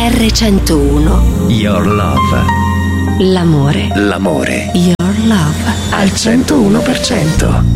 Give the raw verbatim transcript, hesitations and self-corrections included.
erre centouno. Your love. L'amore. L'amore. Your love. Al centouno per cento.